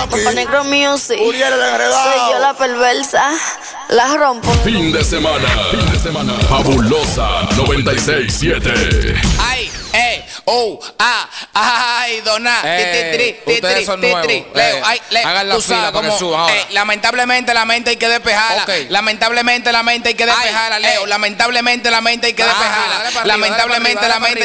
Papá Negro Music. Uriel el enredado. Soy yo la perversa, la rompo. Fin de semana. Fabulosa 96.7. Ay, ay, dona. Ustedes son nuevos. Leo, hagan la tú fila sabes para que cómo, suban ahora. lamentablemente la mente hay que despejarla. Ok. Lamentablemente la mente hay que despejarla, Leo. Lamentablemente la mente hay que despejarla. dale para arriba, Lamentablemente dale la para mente